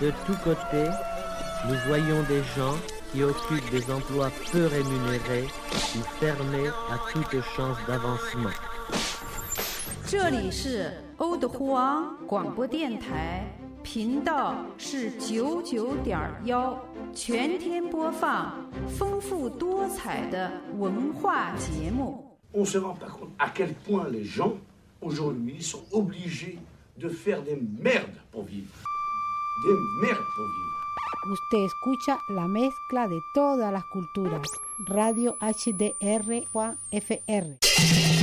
De tous côtés, nous voyons des gens qui occupent des emplois peu rémunérés ou fermés à toute chance d'avancement. 这里是欧的呼昂广播电台，频道是99.1，全天播放丰富多彩的文化节目。 On se rend pas compte à quel point les gens aujourd'hui sont obligés de faire des merdes pour vivre. Des merdes pour vivre. Usted escucha la mezcla de todas las culturas. Radio HDR Juan FR.